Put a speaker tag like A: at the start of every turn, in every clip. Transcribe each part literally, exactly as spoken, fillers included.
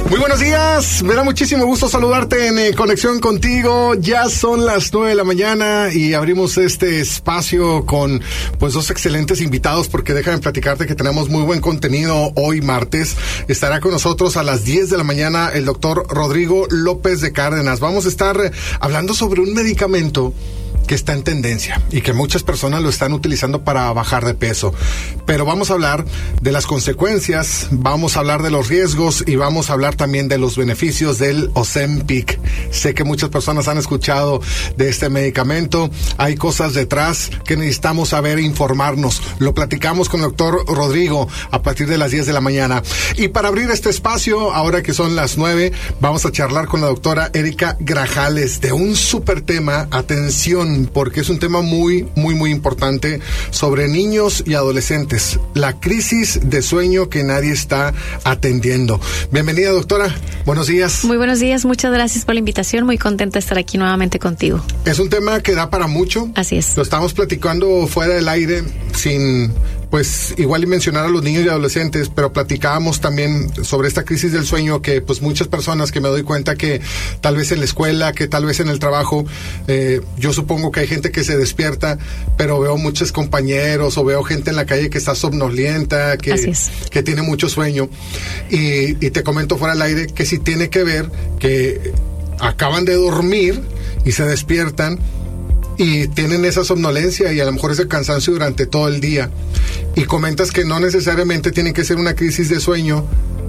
A: Muy buenos días, me da muchísimo gusto saludarte en eh, Conexión Contigo. Ya son las nueve de la mañana y abrimos este espacio con pues dos excelentes invitados, porque déjame platicarte que tenemos muy buen contenido hoy martes. Estará con nosotros a las diez de la mañana el doctor Rodrigo López de Cárdenas. Vamos a estar eh, hablando sobre un medicamento que está en tendencia y que muchas personas lo están utilizando para bajar de peso. Pero vamos a hablar de las consecuencias, vamos a hablar de los riesgos y vamos a hablar también de los beneficios del Ozempic. Sé que muchas personas han escuchado de este medicamento. Hay cosas detrás que necesitamos saber e informarnos. Lo platicamos con el doctor Rodrigo a partir de las diez de la mañana. Y para abrir este espacio, ahora que son las nueve, vamos a charlar con la doctora Erika Grajales de un súper tema. Atención, porque es un tema muy, muy, muy importante sobre niños y adolescentes. La crisis de sueño que nadie está atendiendo. Bienvenida, doctora. Buenos días.
B: Muy buenos días. Muchas gracias por la invitación. Muy contenta de estar aquí nuevamente contigo.
A: Es un tema que da para mucho.
B: Así es.
A: Lo estamos platicando fuera del aire, sin... pues igual y mencionar a los niños y adolescentes, pero platicábamos también sobre esta crisis del sueño, que pues muchas personas que me doy cuenta que tal vez en la escuela, que tal vez en el trabajo, eh, yo supongo que hay gente que se despierta, pero veo muchos compañeros o veo gente en la calle que está somnolienta, que, que tiene mucho sueño, y, y te comento fuera del aire que sí tiene que ver que acaban de dormir y se despiertan y tienen esa somnolencia y a lo mejor ese cansancio durante todo el día. Y comentas que no necesariamente tiene que ser una crisis de sueño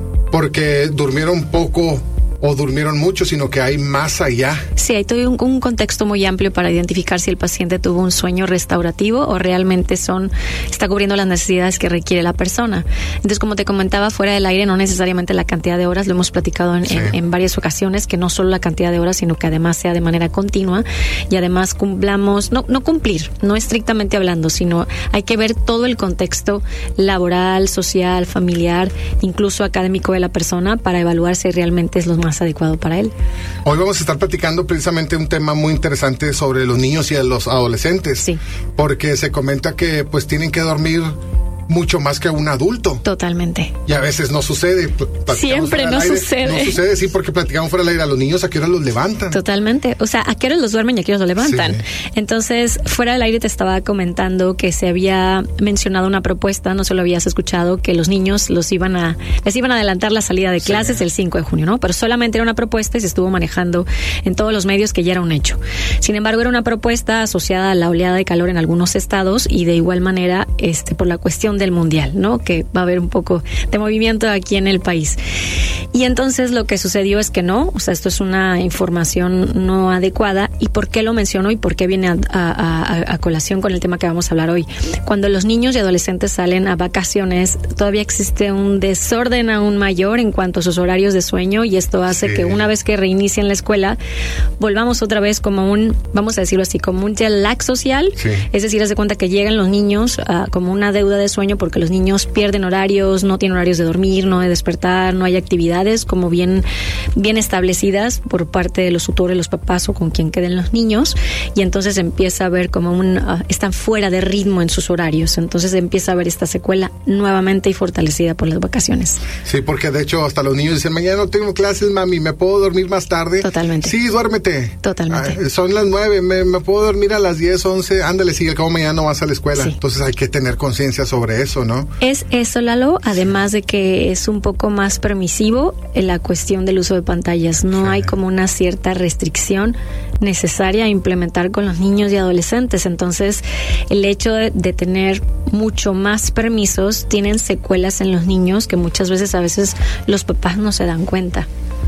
A: porque durmieron poco o durmieron mucho, sino que hay más allá.
B: Sí, hay todo un, un contexto muy amplio para identificar si el paciente tuvo un sueño restaurativo o realmente son está cubriendo las necesidades que requiere la persona. Entonces, como te comentaba fuera del aire, no necesariamente la cantidad de horas, lo hemos platicado en, sí. en, en varias ocasiones, que no solo la cantidad de horas, sino que además sea de manera continua y además cumplamos, no, no cumplir, no estrictamente hablando, sino hay que ver todo el contexto laboral, social, familiar, incluso académico de la persona para evaluar si realmente es lo más adecuado para él.
A: Hoy vamos a estar platicando precisamente un tema muy interesante sobre los niños y los adolescentes.
B: Sí.
A: Porque se comenta que pues tienen que dormir mucho más que un adulto.
B: Totalmente.
A: Y a veces no sucede.
B: Siempre no
A: aire.
B: sucede.
A: No sucede, sí, porque platicamos fuera del aire. A los niños, ¿a qué hora los levantan?
B: Totalmente. O sea, ¿a qué hora los duermen y a qué hora los levantan? Sí. Entonces, fuera del aire te estaba comentando que se había mencionado una propuesta, no se lo habías escuchado, que los niños los iban a, les iban a adelantar la salida de clases sí. el cinco de junio, ¿no? Pero solamente era una propuesta y se estuvo manejando en todos los medios que ya era un hecho. Sin embargo, era una propuesta asociada a la oleada de calor en algunos estados y de igual manera, este, por la cuestión del mundial, ¿no? Que va a haber un poco de movimiento aquí en el país. Y entonces lo que sucedió es que no, o sea, esto es una información no adecuada. ¿Y por qué lo menciono y por qué viene a, a, a, a colación con el tema que vamos a hablar hoy? Cuando los niños y adolescentes salen a vacaciones, todavía existe un desorden aún mayor en cuanto a sus horarios de sueño, y esto hace sí. que una vez que reinicien la escuela, volvamos otra vez como un, vamos a decirlo así, como un jet lag social. Sí. Es decir, haz de cuenta que llegan los niños uh, como una deuda de sueño, porque los niños pierden horarios, no tienen horarios de dormir, no de despertar, no hay actividades como bien, bien establecidas por parte de los tutores, los papás o con quien queden los niños, y entonces empieza a ver como un, uh, están fuera de ritmo en sus horarios, entonces empieza a ver esta secuela nuevamente y fortalecida por las vacaciones.
A: Sí, porque de hecho hasta los niños dicen, mañana no tengo clases, mami, ¿me puedo dormir más tarde?
B: Totalmente.
A: Sí, duérmete.
B: Totalmente.
A: Ah, son las nueve, me, me puedo dormir a las diez, once, ándale, sigue, como mañana no vas a la escuela. Sí. Entonces hay que tener conciencia sobre eso, ¿no?
B: Es eso, Lalo, además de que es un poco más permisivo en la cuestión del uso de pantallas. No sí. hay como una cierta restricción necesaria a implementar con los niños y adolescentes. Entonces, el hecho de, de tener mucho más permisos tienen secuelas en los niños que muchas veces, a veces, los papás no se dan cuenta.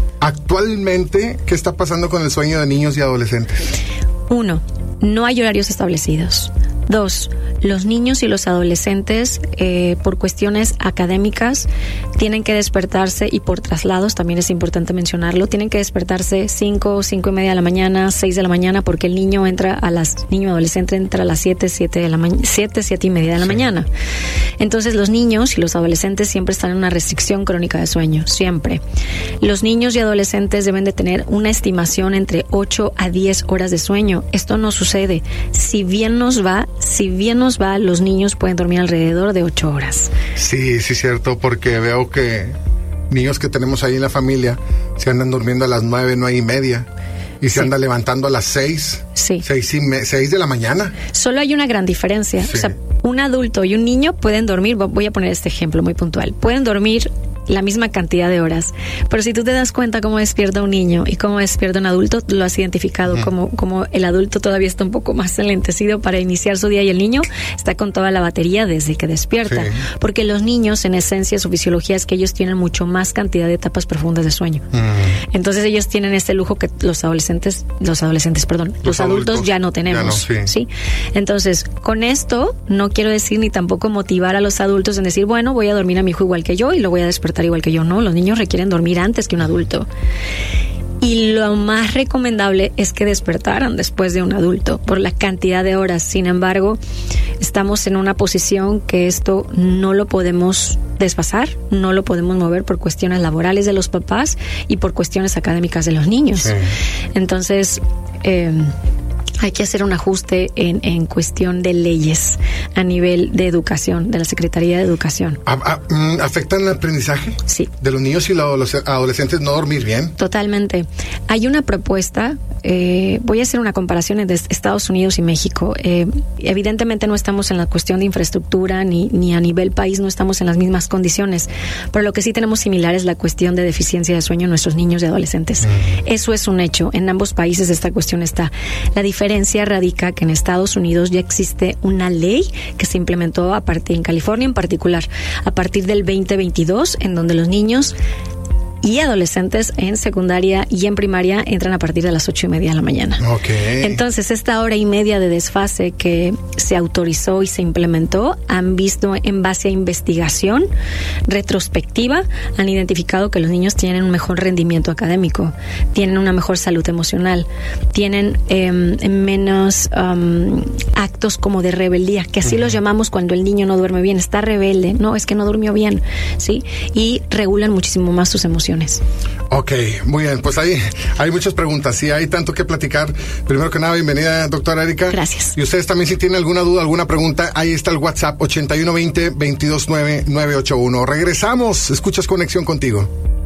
A: Actualmente, ¿qué está pasando con el sueño de niños y adolescentes?
B: Uno, no hay horarios establecidos. Dos, los niños y los adolescentes, eh, por cuestiones académicas, tienen que despertarse, y por traslados, también es importante mencionarlo, tienen que despertarse cinco, cinco y media de la mañana, seis de la mañana, porque el niño entra a las, niño adolescente entra a las siete, siete de la mañana, siete, siete y media de la sí. mañana. Entonces, los niños y los adolescentes siempre están en una restricción crónica de sueño, siempre. Los niños y adolescentes deben de tener una estimación entre ocho a diez horas de sueño. Esto no sucede. Si bien nos va, si bien nos va, los niños pueden dormir alrededor de ocho horas.
A: Sí, sí, cierto, porque veo que niños que tenemos ahí en la familia se andan durmiendo a las nueve, nueve y media. Y se sí. anda levantando a las seis,
B: sí.
A: seis, y me, seis de la mañana.
B: Solo hay una gran diferencia. Sí. O sea, un adulto y un niño pueden dormir, voy a poner este ejemplo muy puntual, pueden dormir la misma cantidad de horas, pero si tú te das cuenta cómo despierta un niño y cómo despierta un adulto, lo has identificado uh-huh. como, como el adulto todavía está un poco más enlentecido para iniciar su día y el niño está con toda la batería desde que despierta, sí. porque los niños en esencia su fisiología es que ellos tienen mucho más cantidad de etapas profundas de sueño, uh-huh. entonces ellos tienen este lujo que los adolescentes, los adolescentes, perdón, los, los adultos, adultos ya no tenemos, ya no, sí. ¿sí? Entonces, con esto no quiero decir ni tampoco motivar a los adultos en decir, bueno, voy a dormir a mi hijo igual que yo y lo voy a despertar igual que yo. No, los niños requieren dormir antes que un adulto. Y lo más recomendable es que despertaran después de un adulto por la cantidad de horas. Sin embargo, estamos en una posición que esto no lo podemos desfasar, no lo podemos mover por cuestiones laborales de los papás y por cuestiones académicas de los niños. Sí. Entonces, eh, hay que hacer un ajuste en, en cuestión de leyes a nivel de educación, de la Secretaría de Educación.
A: ¿Afectan el aprendizaje?
B: Sí.
A: ¿De los niños y los adolescentes no dormir bien?
B: Totalmente. Hay una propuesta, eh, voy a hacer una comparación entre Estados Unidos y México. Eh, evidentemente no estamos en la cuestión de infraestructura, ni, ni a nivel país no estamos en las mismas condiciones, pero lo que sí tenemos similar es la cuestión de deficiencia de sueño en nuestros niños y adolescentes. Mm. Eso es un hecho. En ambos países esta cuestión está. La diferencia radica que en Estados Unidos ya existe una ley que se implementó a partir, en California en particular, a partir del veinte veintidós, en donde los niños y adolescentes en secundaria y en primaria entran a partir de las ocho y media de la mañana.
A: Okay.
B: Entonces, esta hora y media de desfase que se autorizó y se implementó, han visto en base a investigación retrospectiva, han identificado que los niños tienen un mejor rendimiento académico, tienen una mejor salud emocional, tienen eh, menos um, actos como de rebeldía, que así uh-huh. los llamamos cuando el niño no duerme bien, está rebelde, no, es que no durmió bien, ¿sí? Y regulan muchísimo más sus emociones.
A: Ok, muy bien, pues ahí hay muchas preguntas y hay tanto que platicar. Primero que nada, bienvenida, doctora Erika.
B: Gracias.
A: Y ustedes también, si tienen alguna duda, alguna pregunta, ahí está el WhatsApp ochenta y uno veinte, veintidós nueve, nueve ocho uno. Regresamos, escuchas Conexión Contigo.